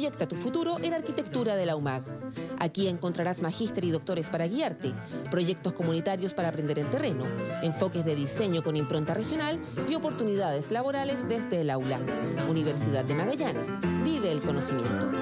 Proyecta tu futuro en Arquitectura de la UMAG. Aquí encontrarás magíster y doctores para guiarte, proyectos comunitarios para aprender en terreno, enfoques de diseño con impronta regional y oportunidades laborales desde el aula. Universidad de Magallanes. Vive el conocimiento.